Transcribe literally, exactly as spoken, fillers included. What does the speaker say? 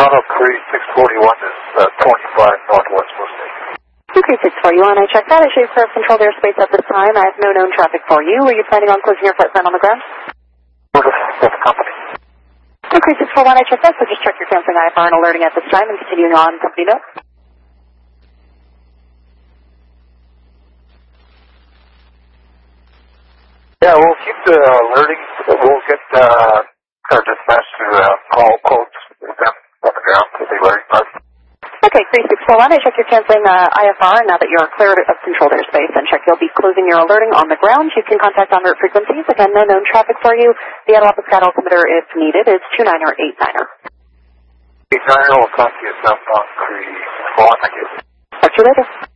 Toronto Cree six forty-one is uh, twenty-five Northwest Mustang. Okay, six forty-one, I checked that. I should have controlled airspace at this time. I have no known traffic for you. Were you planning on closing your flight plan on the ground? What is the company? Okay, six forty-one, I checked that, so just check your canceling I F R and alerting at this time and continuing on company note. Yeah, we'll keep the alerting. We'll get uh, our dispatch to uh, call quotes with them on the ground to the alerting part. Okay, three six four one, I check you're canceling uh, I F R now that you're cleared of controlled airspace, and check you'll be closing your alerting on the ground. You can contact en route frequencies. Again, no known traffic for you. The Atalapa Sky altimeter, if needed, is two niner eight niner. eight niner will talk to you southbound Cree. Thank you. Talk to you later.